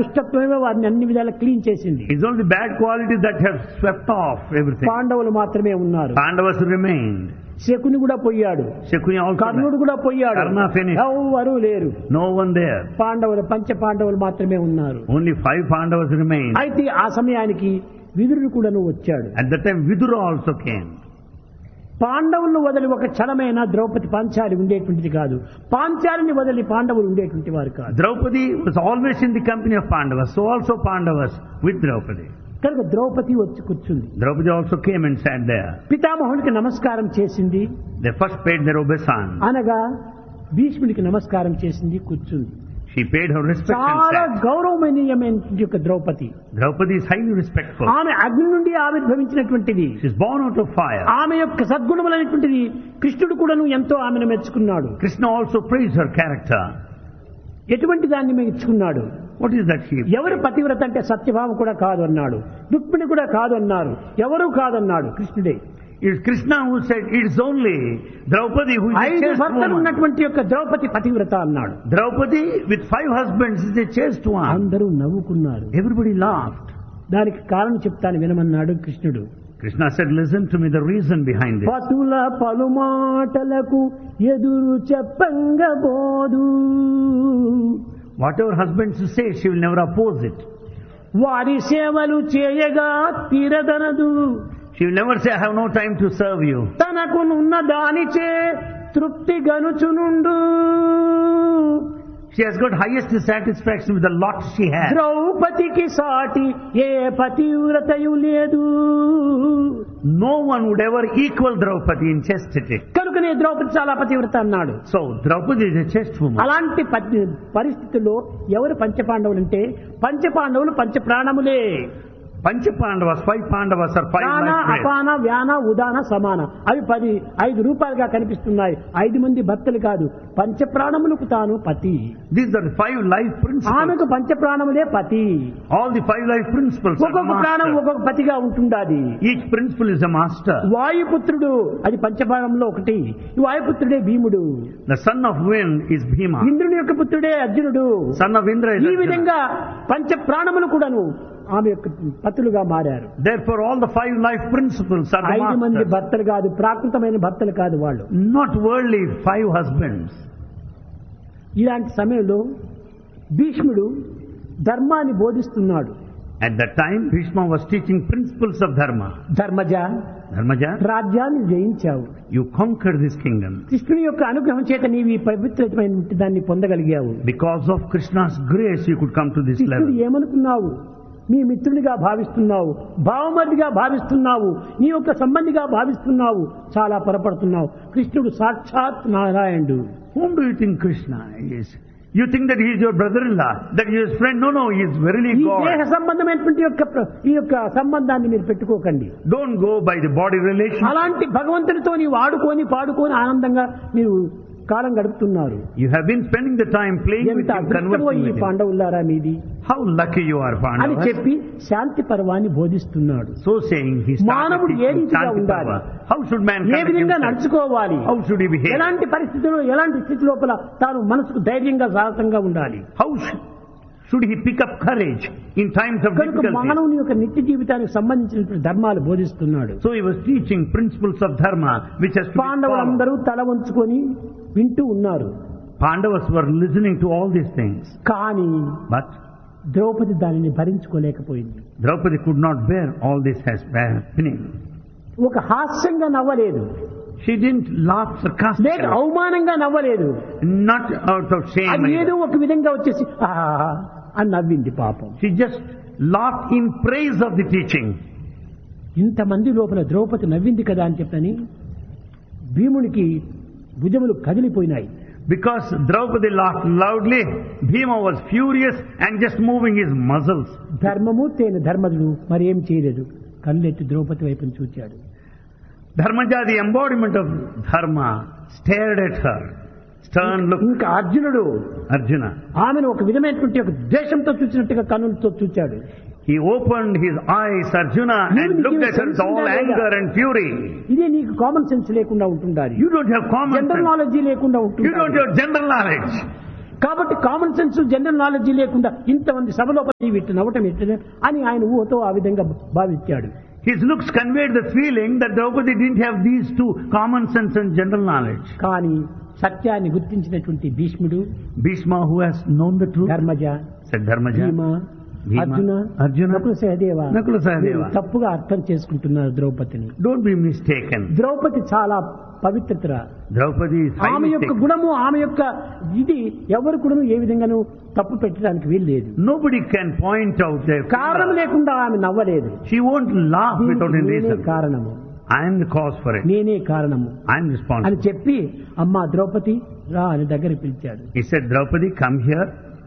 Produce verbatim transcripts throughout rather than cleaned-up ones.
దుష్టత్వమే వారిని అన్ని విధాలా క్లీన్ చేసింది. It's only bad qualities that have swept off everything. పాండవులు మాత్రమే ఉన్నారు. Pandavas remained. శకుని కూడా పోయాడు. Shakuni also. కర్ణుడు కూడా పోయాడు. Karna finished. ఎవరు లేరు. No one there. పాండవులు పంచ పాండవులు మాత్రమే ఉన్నారు. Only five Pandavas remained. అయితే ఆ సమయానికి విదురుడు కూడాను వచ్చాడు. At that time Vidura also came. పాండవులను వదిలి ఒక క్షణమైన ద్రౌపది పాంచాలి ఉండేటువంటిది కాదు. పాంచాలిని వదిలి పాండవులు ఉండేటువంటి వారు కాదు. Draupadi was always in the company of Pandavas, so also Pandavas with Draupadi. కనుక ద్రౌపది వచ్చి కూర్చుంది. Draupadi also came and sat there. పితామహునికి నమస్కారం చేసింది. They first paid their obeisance. అనగా భీష్ముడికి నమస్కారం చేసింది, కూర్చుంది. She paid her respect and చాలా sat. గౌరవమనీయమైన యొక్క Draupadi. Draupadi is highly respectful. ఆమె అగ్ని నుండి ఆవిర్భవించినటువంటిది. She is born out of fire. ఆమె యొక్క సద్గుణములైనటువంటిది కృష్ణుడు కూడాను ఎంతో ఆమెను మెచ్చుకున్నాడు. Krishna also praised her character. ఎటువంటి దాన్ని మెచ్చుకున్నాడు? What is that she? ఎవరు పతివ్రత అంటే సత్యభామ కూడా కాదు అన్నాడు, రుక్మిణి కూడా కాదు అన్నారు, ఎవరు కాదన్నాడు కృష్ణుడే. It's Krishna who said it is only Draupadi who is a ఐదు chaste భర్తలు woman. ఉన్నటువంటి యొక్క ద్రౌపది పతివ్రత అన్నాడు. Draupadi with five husbands is a chaste one. అందరూ నవ్వుకున్నారు. Everybody laughed. దానికి కారణం చెప్తాను వినమన్నాడు కృష్ణుడు. Krishna said, listen to me, the reason behind this. పతుల పలుమాటలకు ఎదురు చెప్పంగబోదు. Whatever husbands say, she will never oppose it. వారి సేవలు చేయగా తీరదనదు. She will never say, I have no time to serve you. తనకునున్న దానిచే తృప్తి గనుచునుండు. She has got highest satisfaction with the lot she has. ద్రౌపదికి సాటి ఏ పతివ్రతయు లేదు. No one would ever equal Draupadi in chastity. కనుకనే ద్రౌపది చాలా పతివ్రత అన్నాడు. So, Draupadi is a chaste woman. అలాంటి పతి- పరిస్థితుల్లో ఎవరు పంచపాండవులు అంటే పంచపాండవులు పంచ ప్రాణములే. Pancha Pandavas, five Pandavas are five ప్రాణ life breaths. అపాన వ్యాన ఉదాన సమాన అవి పది ఐదు రూపాయలుగా కనిపిస్తున్నాయి. ఐదు మంది భర్తలు కాదు, పంచ ప్రాణములకు తాను పతి. These are the five life principles. ఆమెకు పంచ ప్రాణములే పతి. All the five life principles are the ఒక్కొక్క ప్రాణం master. ఒక్కొక్క పతిగా ఉంటుండాది. Each principle is a master. వాయుపుత్రుడు అది పంచప్రాణంలో ఒకటి. ఈ వాయుపుత్రుడే భీముడు. The son of wind is Bhima. ఇంద్రుని యొక్క పుత్రుడే అర్జునుడు. Son of Indra is ఈ Arjuna. విధంగా పంచ ప్రాణములు కూడాను ఆమె యొక్క పతులుగా మారారు. Therefore, all the five life principles are the ఐదు మంది masters. భర్తలు కాదు, ప్రాకృతమైన భర్తలు కాదు వాళ్ళు. Not worldly, five husbands. ఇలాంటి సమయంలో భీష్ముడు ధర్మాన్ని బోధిస్తున్నాడు. At that time, Bhishma was teaching principles of dharma. Dharmaja, Dharmaja, రాజ్యాన్ని జయించావు. you conquered this kingdom. కృష్ణుని యొక్క అనుగ్రహం చేత నీవు ఈ పవిత్రమైన దాన్ని పొందగలిగావు. Because of Krishna's grace, you could come to this కృష్ణుడు level. ఏమనుకున్నావు? నీ మిత్రుడిగా భావిస్తున్నావు, భావమర్దిగా భావిస్తున్నావు, నీ యొక్క సంబంధిగా భావిస్తున్నావు. చాలా పొరపడుతున్నావు. కృష్ణుడు సాక్షాత్ నారాయణుడు. Whom do you think Krishna is? You think that he is your brother-in-law, that he is his friend? No, no, he is verily ఈ దేహ God. సంబంధమైనటువంటి యొక్క ప్ర- ఈ యొక్క సంబంధాన్ని మీరు పెట్టుకోకండి. Don't go by the body relation. అలాంటి భగవంతునితో నీవు ఆడుకొని పాడుకొని ఆనందంగా మీరు కాలం గడుపుతున్నారు. You have been spending the time playing with ఎంత him, అదృష్టమో conversing ఈ with him. పాండవులారా మీది How lucky you are, అని Pandavas. చెప్పి శాంతి పర్వాన్ని బోధిస్తున్నాడు. So saying, he started మానవుడు ఏ teaching రీతిగా Shanti ఉండాలి, Parva. How should man A conduct విధంగా himself? నడుచుకోవాలి, How should he behave? ఎలాంటి పరిస్థితుల్లో ఎలాంటి స్థితి లోపల తాను మనసుకు ధైర్యంగా సాహసంగా ఉండాలి. How sh- should he pick up courage in times of కనుక difficulty? మానవుని యొక్క నిత్య జీవితానికి సంబంధించినటువంటి ధర్మాలు బోధిస్తున్నాడు. So he was teaching principles of dharma which has to be followed. పాండవులందరూ తల వంచుకొని వింటూ ఉన్నారు. Pandavas were listening to all these things. కానీ But ద్రౌపది దానిని భరించుకోలేకపోయింది. Draupadi could not bear all this as happening. ఒక హాస్యంగా నవ్వలేదు, She didn't laugh లేక sarcastically. అవమానంగా నవ్వలేదు. Not out of shame. అది ఏదో either. ఒక విధంగా వచ్చేసి ఆహా అని నవ్వింది పాపం. She just laughed in praise of the teaching. ఇంతమంది లోపల ద్రౌపది నవ్వింది కదా అని చెప్పని భీమునికి భుజములు కదిలిపోయినాయి. Because Draupadi laughed loudly, Bhima was furious and just moving his muscles. ధర్మమూర్తి అయిన ధర్మజుడు మరి ఏం చేయలేదు, కళ్ళెత్తి ద్రౌపది వైపుని చూచాడు. Dharmaja, the embodiment of dharma, stared at her. Stern look. ఇంకా అర్జునుడు Arjuna. ఆమెను ఒక విధమైనటువంటి ఒక ద్వేషంతో చూసినట్టుగా కన్నులతో చూచాడు. He opened his eyes, Arjuna, and looked at her with all anger and fury. ఇదే నీకు కామన్ సెన్స్ లేకుండా ఉంటుండాలి, You don't have common general sense. Knowledge లేకుండా You don't ఉంటుంది. have general knowledge. కాబట్టి కామన్ సెన్స్ జనరల్ నాలెడ్జ్ లేకుండా ఇంతమంది సభలో వీటి నవ్వటం ఎట్టిన అని ఆయన ఊహతో ఆ విధంగా భావించాడు. His looks conveyed the feeling that Draupadi didn't have these two, common sense and general knowledge. కానీ సత్యాన్ని గుర్తించినటువంటి భీష్ముడు, Bhishma, who has known the truth, Dharmaja, said Dharmaja, భీమ, Bhima, Arjuna, Arjuna, Nakula Sahadeva, Nakula Sahadeva. మీరు తప్పుగా అర్థం చేసుకుంటున్నారు ద్రౌపదిని. Don't be mistaken. ద్రౌపది చాలా పవిత్రత. Draupadi is ఆమె highly యొక్క sacred. గుణము, ఆమె యొక్క ఇది ఎవరు కూడా ఏ విధంగానూ తప్పు పెట్టడానికి వీల్లేదు. Nobody can point out their కారణం fault. లేకుండా ఆమె నవ్వలేదు. She won't laugh without any నేనే reason. కారణము, I am the cause for it. నేనే కారణము I am అని responsible. చెప్పి అమ్మా ద్రౌపది రా అని దగ్గర పిలిచాడు. He said, Draupadi, come here.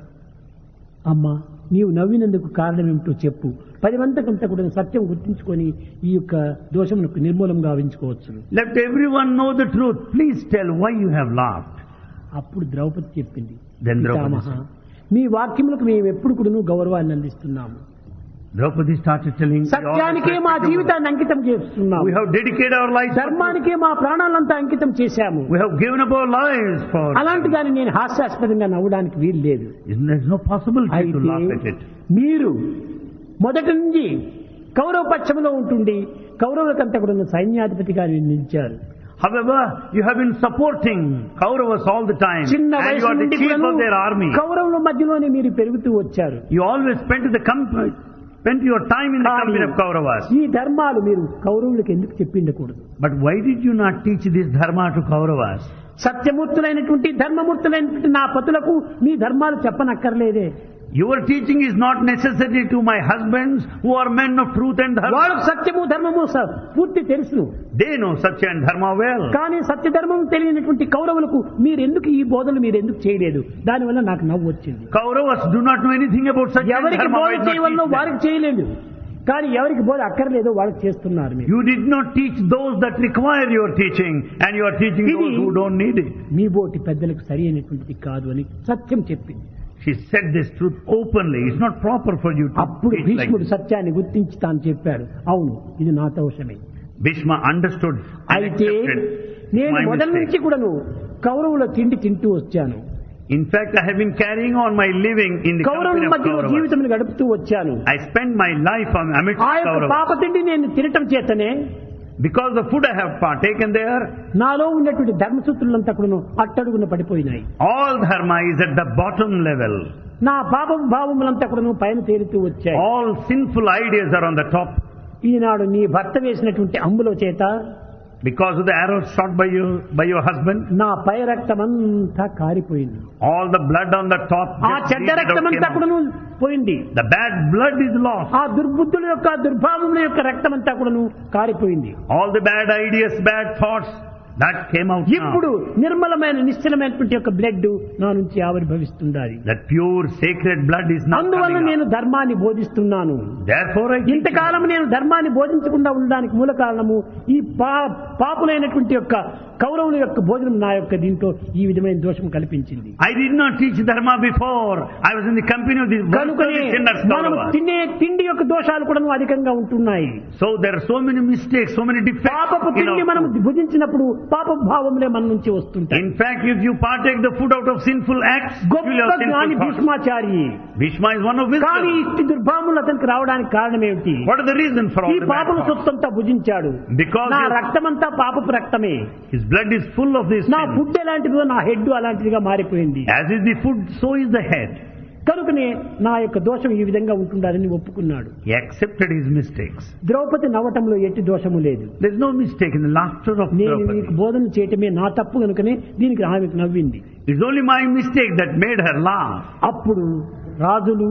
అమ్మా నీవు నవ్వినందుకు కారణం ఏమిటో చెప్పు. పది మందికంతా కూడా సత్యం గుర్తించుకొని ఈ యొక్క దోషమునకు నిర్మూలం గావించుకోవచ్చు. Let everyone know the truth. Please tell why you have laughed. అప్పుడు ద్రౌపది చెప్పింది, Then Draupadi పితామహ, మీ వాక్యములకు మేము ఎప్పుడు కూడా గౌరవాన్ని అందిస్తున్నాము. Draupadi started telling, "We all సత్యానికే మా respect you. జీవితాన్ని అంకితం చేస్తున్నాము. We have dedicated our lives. for truth. ధర్మానికే మా ప్రాణాలంతా అంకితం చేశాము. We have given up our lives for. అలాంటి దాన్ని నేను హాస్యాస్పదంగా నవ్వడానికి వీలు లేదు. Isn't there no possibility to అయితే laugh at it? మీరు మొదటి నుంచి కౌరవ పక్షంలో ఉంటుండి కౌరవులకంతా కూడా సైన్యాధిపతిగా నిలిచారు. However, you have been supporting Kauravas all the time, చిన్న and you వయసు are the నుండి chief కూడాను of their army. కౌరవుల మధ్యలోనే మీరు పెరుగుతూ వచ్చారు. You always spent the company, spent your time in the company of Kauravas. ఈ ధర్మాలు మీరు కౌరవులకు ఎందుకు చెప్పిండకూడదు? But why did you not teach this dharma to Kauravas? సత్యమూర్తులైనటువంటి ధర్మమూర్తులైనటువంటి నా పతులకు మీ ధర్మాలు చెప్పనక్కర్లేదే. Your teaching is not necessary to my husbands who are men of truth and dharma. వాళ్ళకు సత్యము ధర్మము స- పూర్తి తెలుసును. They know Satya and Dharma well. కానీ సత్యధర్మం తెలియనటువంటి కౌరవులకు మీరు ఎందుకు ఈ బోధలు మీరు ఎందుకు చేయలేదు? దానివల్ల నాకు నవ్వు వచ్చింది. Kauravas do not know anything about Satya and ఎవరికి Dharma. బోధ Why not చేయవల్లో teach them? వారికి చేయలేదు, కానీ ఎవరికి బోధ అక్కర్లేదో వాళ్ళకి చేస్తున్నారు మీరు. You did not teach those that require your teaching, and you are teaching ఇది those who don't need it. మీ బోటి పెద్దలకు సరి అయినటువంటిది కాదు అని సత్యం చెప్పింది. She said this truth openly. It's not proper for you to అప్పుడు teach like భీష్ముడు this. సత్యాన్ని గుర్తించి తాను చెప్పాడు, అవును ఇది నా దోషమే. Bhishma understood and అయితే accepted నేను my మొదటి నుంచి mistake. కూడాను కౌరవుల తిండి తింటూ వచ్చాను. In fact, I have been carrying on my living in the కౌరవుల company of మధ్యలో Kauravas. జీవితం గడుపుతూ వచ్చాను. I spent my life on amidst ఆ యొక్క పాప Kauravas. తిండి నేను తినటం చేతనే Because the food I have partaken there, నాలో ఉన్నటువంటి ధర్మసూత్రులంతా కూడా అట్టడుగున పడిపోయినాయి. all dharma is at the bottom level. నా పాపం భావములంతా కూడా పైన తేలుతూ వచ్చాయి. All sinful ideas are on the top. ఈనాడు నీ భర్త వేసినటువంటి అంబులో చేత Because of the arrows shot by you, by your husband, నా పై రక్తమంతా కారిపోయింది. all the blood on the top ఆ just చెడ్డ bleeded out, రక్తమంతా came కూడా out. పోయింది. The bad blood is lost. ఆ దుర్బుద్ధుల యొక్క దుర్భావముల యొక్క రక్తమంతా కూడా కారిపోయింది. All the bad ideas, bad thoughts, that came out ఇప్పుడు now. నిర్మలమైన నిశ్చలమైనటువంటి యొక్క బ్లడ్ నా నుంచి ఆవిర్భవిస్తుండాలి. That pure sacred blood is now అందువల్ల coming నేను out. ధర్మాన్ని బోధిస్తున్నాను. Therefore I teach you. ఇంతకాలం నేను ధర్మాన్ని బోధించకుండా ఉండడానికి మూల కారణము ఈ పా పాపులైనటువంటి యొక్క కౌరవుల యొక్క భోజనం నా యొక్క దీంట్లో ఈ విధమైన దోషం కల్పించింది. I did not teach dharma before. I was in the company of these కనుకనే worldly sinners, మనం Kauravas. తినే తిండి యొక్క దోషాలు కూడా అధికంగా ఉంటున్నాయి. So there are so many mistakes, so many defects పాపపు in తిండి our మనం food. భుజించినప్పుడు పాప భావములే మన నుంచి వస్తుంటాయి. In fact, if you partake the food out of sinful acts, you will గొప్ప have జ్ఞాని sinful thoughts. Bhishmachari, Bhishma is one of కానీ wisdom. ఇట్టి దుర్భావములు అతనికి రావడానికి కారణం ఏమిటి? What is the reason for all ఈ the bad పాపము thoughts? సొత్తంతా భుజించాడు. Because నా his- రక్తమంతా పాపపు రక్తమే. His blood is full of this నా sin. ఫుడ్ ఎలాంటిదో నా హెడ్ అలాంటిదిగా మారిపోయింది. As is the food, so is the head. కనుకనే నా యొక్క దోషం ఈ విధంగా ఉంటుండాలని ఒప్పుకున్నాడు. He accepted his mistakes. Draupadi నవ్వటంలో ఎట్టి దోషము లేదు. There is no mistake in the laughter of నేను మీకు Draupadi. బోధన చేయటమే నా తప్పు కనుకనే దీనికి ఆమెకు నవ్వింది. It's only my mistake that made her laugh. అప్పుడు రాజులు,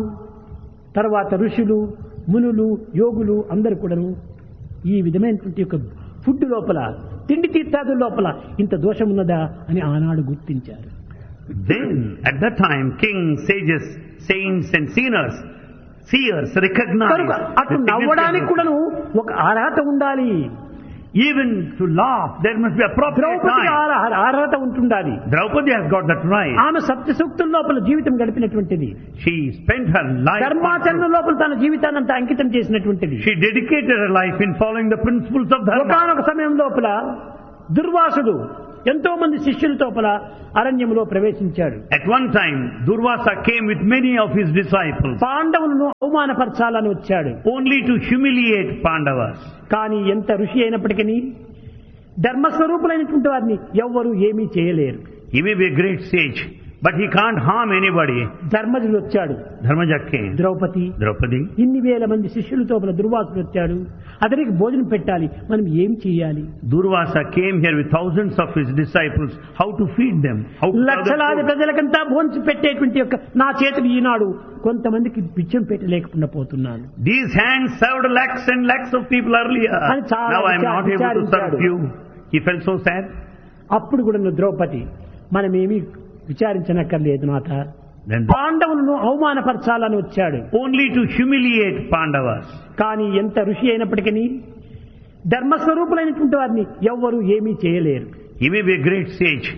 తర్వాత ఋషులు, మునులు, యోగులు అందరు కూడాను ఈ విధమైనటువంటి యొక్క ఫుడ్ లోపల, తిండి తీర్థాదుల లోపల ఇంత దోషం ఉన్నదా అని ఆనాడు గుర్తించారు. Then, at that time, kings, sages, saints and sinners, seers recognized కనుక the అటు నవ్వడానికి significance. కూడాను ఒక అర్హత ఉండాలి. Even to laugh, there must be appropriate Draupadi time. Arha- అర్హత ఉంటుండాలి. Draupadi has got that right. ఆమె సత్య సూక్తుల లోపల జీవితం గడిపినటువంటిది. She spent her life on ధర్మాచరణ truth. లోపల తన జీవితాన్ని అంతా అంకితం చేసినటువంటిది. She dedicated her life in following the principles of dharma. ఒకనొక సమయం లోపల దుర్వాసుడు ఎంతో మంది శిష్యులతో పల అరణ్యంలో ప్రవేశించాడు. At one time, Durvasa came with many of his disciples, పాండవులను అవమానపరచాలని వచ్చాడు. only to humiliate Pandavas. కానీ ఎంత ఋషి అయినప్పటికీ ధర్మస్వరూపులైనటువంటి వారిని ఎవ్వరూ ఏమీ చేయలేరు. He may be a great sage, but he can't harm anybody. ధర్మజుడు వచ్చాడు. Dharmaja came. ద్రౌపది, Draupadi. ఇన్ని వేల మంది శిష్యులతో పల దుర్వాసుడు వచ్చాడు. అతనికి భోజనం పెట్టాలి, మనం ఏం చేయాలి? Durvasa came here with thousands of his disciples. How to feed them? How to serve them లక్షలాది food? ప్రజలకంతా భోంచి పెట్టేటువంటి యొక్క నా చేతులు ఈనాడు కొంతమందికి బిచ్చం పెట్టలేకుండా పోతున్నాను. These hands served lakhs and lakhs of people earlier. అని చాలా Now I am not able to serve విచారించాడు. few. He felt so sad. అప్పుడు కూడా నువ్వు ద్రౌపది, మనమేమి విచారించనక్కర్లేదు నాథ, Then పాండవులను అవమానపరచాలని వచ్చాడు. only to humiliate Pandavas. కానీ ఎంత ఋషి అయినప్పటికీ ధర్మస్వరూపులైనటువంటి వారిని ఎవ్వరూ ఏమీ చేయలేరు. He may be a great sage,